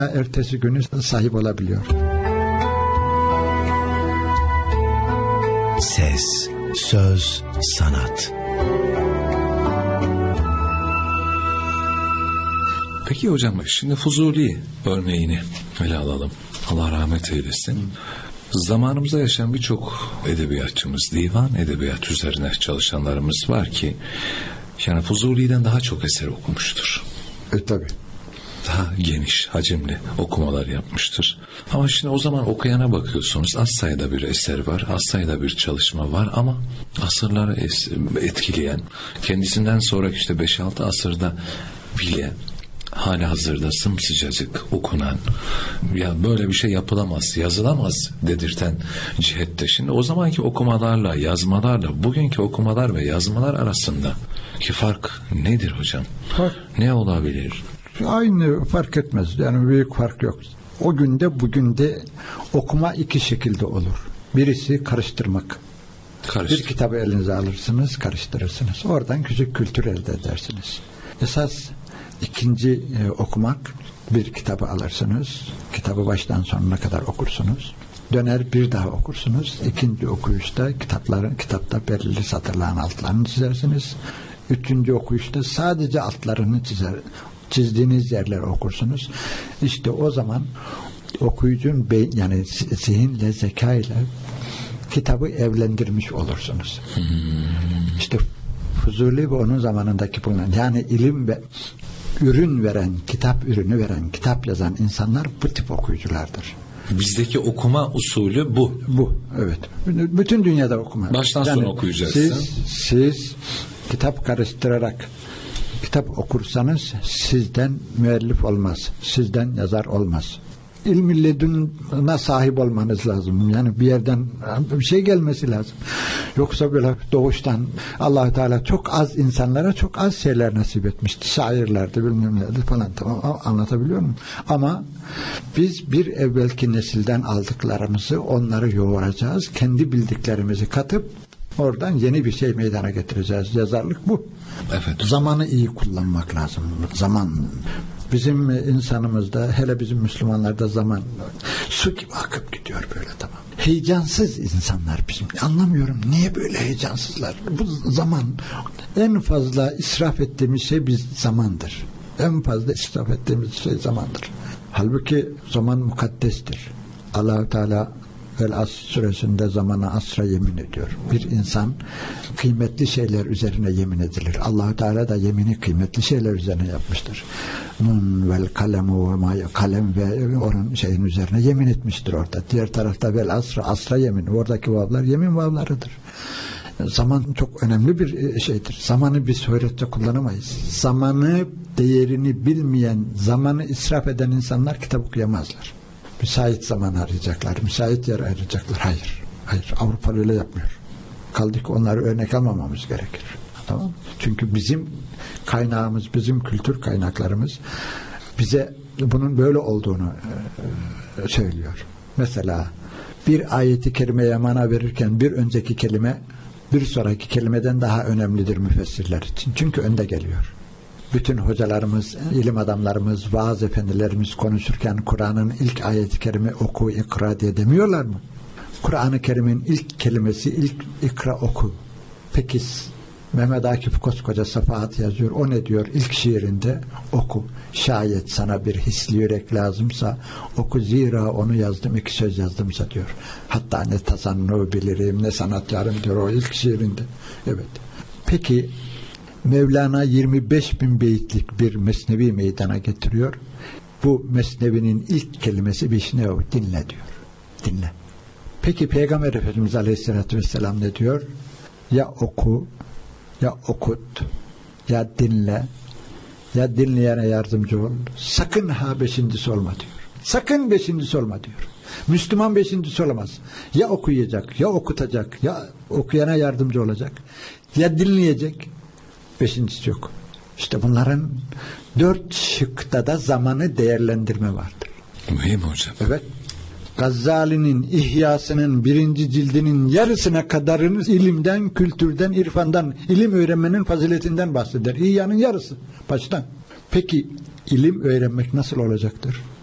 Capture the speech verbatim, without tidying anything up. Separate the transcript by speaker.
Speaker 1: ertesi günü sahip olabiliyor.
Speaker 2: Ses, söz, sanat.
Speaker 3: Peki hocam, şimdi Fuzuli örneğini ele alalım. Allah rahmet eylesin. Zamanımızda yaşayan birçok edebiyatçımız, divan edebiyat üzerine çalışanlarımız var ki yani Fuzuli'den daha çok eser okumuştur.
Speaker 1: E tabii.
Speaker 3: Daha geniş, hacimli okumalar yapmıştır. Ama şimdi o zaman okuyana bakıyorsunuz, az sayıda bir eser var, az sayıda bir çalışma var ama asırları etkileyen, kendisinden sonraki işte beş altı asırda bile hali hazırda sımsıcacık okunan, ya böyle bir şey yapılamaz, yazılamaz dedirten cihette. Şimdi o zamanki okumalarla, yazmalarla bugünkü okumalar ve yazmalar arasında ki fark nedir hocam?
Speaker 1: Fark,
Speaker 3: ne olabilir?
Speaker 1: Aynı, fark etmez. Yani büyük fark yok. O günde bugün de okuma iki şekilde olur. Birisi karıştırmak.
Speaker 3: Karıştır.
Speaker 1: Bir kitabı elinize alırsınız, karıştırırsınız. Oradan küçük kültür elde edersiniz. Esas ikinci e, okumak, bir kitabı alırsınız. Kitabı baştan sonuna kadar okursunuz. Döner bir daha okursunuz. İkinci okuyuşta kitapların kitapta belirli satırların altlarını çizersiniz. Üçüncü okuyuşta sadece altlarını çizer. Çizdiğiniz yerleri okursunuz. İşte o zaman okuyucunun beyin, yani zihinle, zekayla kitabı evlendirmiş olursunuz. Hmm. İşte Fuzuli ve onun zamanındaki bulunan, yani ilim ve ürün veren, kitap ürünü veren, kitap yazan insanlar bu tip okuyuculardır.
Speaker 3: Bizdeki okuma usulü bu.
Speaker 1: Bu, evet. Bütün dünyada okuma.
Speaker 3: Baştan
Speaker 1: yani
Speaker 3: sona okuyacaksın.
Speaker 1: Siz, siz kitap karıştırarak kitap okursanız sizden müellif olmaz. Sizden yazar olmaz. İlm-i ledunna sahip olmanız lazım. Yani bir yerden bir şey gelmesi lazım. Yoksa böyle doğuştan Allah-u Teala çok az insanlara çok az şeyler nasip etmişti. Şairlerdi, bilmem nelerdi falan. Tamam, anlatabiliyor muyum? Ama biz bir evvelki nesilden aldıklarımızı onları yoğuracağız. Kendi bildiklerimizi katıp oradan yeni bir şey meydana getireceğiz. Yazarlık bu.
Speaker 3: Evet.
Speaker 1: Zamanı iyi kullanmak lazım. Zaman. Bizim insanımızda, hele bizim Müslümanlarda zaman su gibi akıp gidiyor böyle, tamam. Heyecansız insanlar bizim. Anlamıyorum niye böyle heyecansızlar. Bu zaman, en fazla israf ettiğimiz şey biz zamandır. En fazla israf ettiğimiz şey zamandır. Halbuki zaman mukaddestir. Allah-u Teala Vel Asr suresinde zamana asra yemin ediyor. Bir insan kıymetli şeyler üzerine yemin edilir. Allah-u Teala da yemini kıymetli şeyler üzerine yapmıştır. Nun vel kalemu ve ma, kalem ve onun şeyin üzerine yemin etmiştir orada. Diğer tarafta vel asra, asra yemin. Oradaki vavlar yemin vavlarıdır. Zaman çok önemli bir şeydir. Zamanı biz höretçe kullanamayız. Zamanı, değerini bilmeyen, zamanı israf eden insanlar kitap okuyamazlar. Müsait zaman arayacaklar, müsait yer arayacaklar. Hayır, hayır. Avrupa öyle yapmıyor. Kaldı ki onları örnek almamamız gerekir. Tamam mı? Çünkü bizim kaynağımız, bizim kültür kaynaklarımız bize bunun böyle olduğunu e, söylüyor. Mesela bir ayeti kerimeye mana verirken bir önceki kelime bir sonraki kelimeden daha önemlidir müfessirler için. Çünkü önde geliyor. Bütün hocalarımız, ilim adamlarımız, vaaz efendilerimiz konuşurken Kur'an'ın ilk ayet-i kerime oku, ikra diye demiyorlar mı? Kur'an-ı Kerim'in ilk kelimesi ilk ikra, oku. Peki Mehmet Akif koskoca Safahat yazıyor. O ne diyor? İlk şiirinde oku. Şayet sana bir hisli yürek lazımsa oku, zira onu yazdım, iki söz yazdımsa diyor. Hatta ne tasannu bilirim, ne sanatkarım diyor o ilk şiirinde. Evet. Peki Mevlana yirmi beş bin beyitlik bir mesnevi meydana getiriyor. Bu mesnevinin ilk kelimesi Vişnev, dinle diyor. Dinle. Peki Peygamber Efendimiz Aleyhisselatü Vesselam ne diyor? Ya oku, ya okut, ya dinle, ya dinleyene yardımcı ol. Sakın ha beşincisi olma diyor. Sakın beşincisi olma diyor. Müslüman beşincisi olamaz. Ya okuyacak, ya okutacak, ya okuyana yardımcı olacak, ya dinleyecek. Beşincisi yok. İşte bunların dört şıkta da zamanı değerlendirme vardır.
Speaker 3: Mühim hocam.
Speaker 1: Evet. Gazali'nin İhyası'nın birinci cildinin yarısına kadarını ilimden, kültürden, irfandan, ilim öğrenmenin faziletinden bahseder. İhya'nın yarısı baştan. Peki ilim öğrenmek nasıl olacaktır?